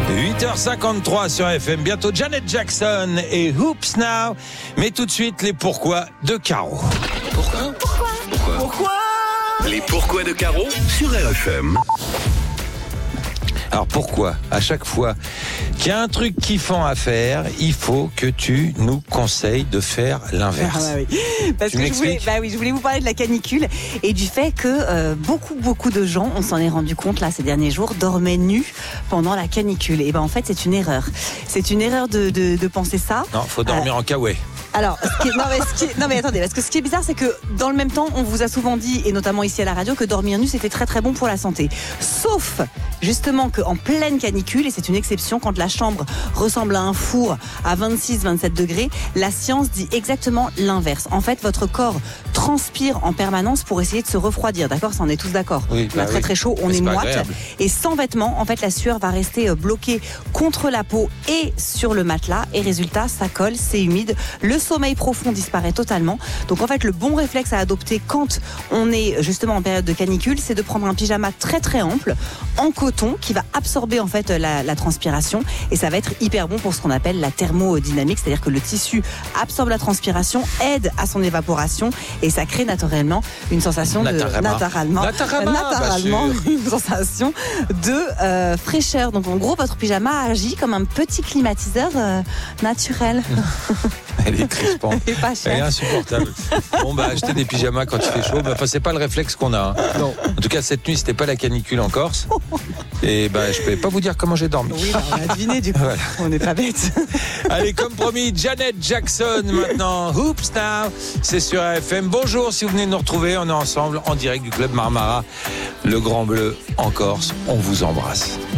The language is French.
8h53 sur FM. Bientôt Janet Jackson et Hoops Now. Mais tout de suite, les pourquoi de Caro. Pourquoi Les pourquoi de Caro sur RFM. Alors pourquoi, à chaque fois qu'il y a un truc kiffant à faire, il faut que tu nous conseilles de faire l'inverse? Ah bah oui. Parce que je voulais vous parler de la canicule et du fait que beaucoup de gens, on s'en est rendu compte là ces derniers jours, dormaient nus pendant la canicule. Et ben en fait c'est une erreur. C'est une erreur de penser ça. Non, faut dormir en kawaii. Alors, attendez, parce que ce qui est bizarre, c'est que dans le même temps, on vous a souvent dit, et notamment ici à la radio, que dormir nu, c'était très très bon pour la santé. Sauf, justement, qu'en pleine canicule, et c'est une exception, quand la chambre ressemble à un four à 26-27 degrés, la science dit exactement l'inverse. En fait, votre corps transpire en permanence pour essayer de se refroidir, d'accord? Ça, on est tous d'accord. Oui, on a très très chaud, on est moite. Agréable. Et sans vêtements, en fait, la sueur va rester bloquée contre la peau et sur le matelas. Et résultat, ça colle, c'est humide. Le sommeil profond disparaît totalement. Donc en fait, le bon réflexe à adopter quand on est justement en période de canicule, c'est de prendre un pyjama très très ample en coton qui va absorber en fait la transpiration, et ça va être hyper bon pour ce qu'on appelle la thermodynamique, c'est-à-dire que le tissu absorbe la transpiration, aide à son évaporation, et ça crée naturellement une sensation naturellement une sensation de fraîcheur. Donc en gros, votre pyjama agit comme un petit climatiseur naturel. Elle est crispante. Et pas cher. Elle est insupportable. Bon, acheter des pyjamas quand il fait chaud, c'est pas le réflexe qu'on a. Hein. Non. En tout cas, cette nuit, c'était pas la canicule en Corse. Et je peux pas vous dire comment j'ai dormi. Oui, on a deviné du coup. Voilà. On n'est pas bête. Allez, comme promis, Janet Jackson maintenant. Hoops Now, c'est sur RFM. Bonjour, si vous venez de nous retrouver, on est ensemble en direct du Club Marmara, le Grand Bleu en Corse. On vous embrasse.